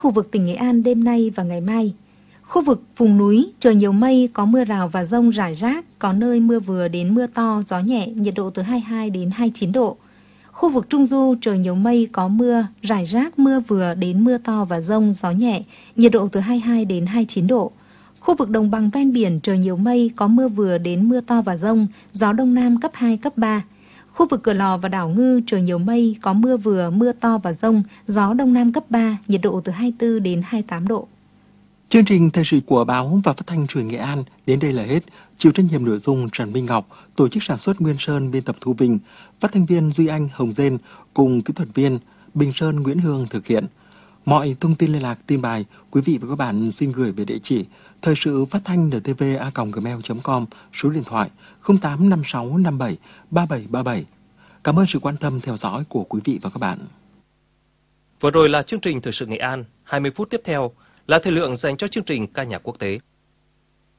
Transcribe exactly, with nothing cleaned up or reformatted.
Khu vực tỉnh Nghệ An đêm nay và ngày mai. Khu vực vùng núi, trời nhiều mây, có mưa rào và dông rải rác, có nơi mưa vừa đến mưa to, gió nhẹ, nhiệt độ từ hai mươi hai đến hai mươi chín độ. Khu vực Trung Du, trời nhiều mây, có mưa, rải rác, mưa vừa đến mưa to và dông, gió nhẹ, nhiệt độ từ hai mươi hai đến hai mươi chín độ. Khu vực đồng bằng ven biển, trời nhiều mây, có mưa vừa đến mưa to và dông, gió đông nam cấp hai, cấp ba. Khu vực Cửa Lò và đảo Ngư, trời nhiều mây, có mưa vừa, mưa to và dông, gió đông nam cấp ba, nhiệt độ từ hai mươi tư đến hai mươi tám độ. Chương trình thời sự của báo và phát thanh truyền Nghệ An đến đây là hết. Chịu trách nhiệm nội dung Trần Minh Ngọc, tổ chức sản xuất Nguyên Sơn, biên tập Thu Vinh, phát thanh viên Duy Anh, Hồng Dên cùng kỹ thuật viên Bình Sơn, Nguyễn Hương thực hiện. Mọi thông tin liên lạc, tin bài, quý vị và các bạn xin gửi về địa chỉ thời sự phát thanh en tê vê a còng gmail chấm com, số điện thoại không tám năm sáu năm bảy ba bảy ba bảy. Cảm ơn sự quan tâm theo dõi của quý vị và các bạn. Vừa rồi là chương trình thời sự Nghệ An. hai mươi phút tiếp theo là thời lượng dành cho chương trình ca nhạc quốc tế.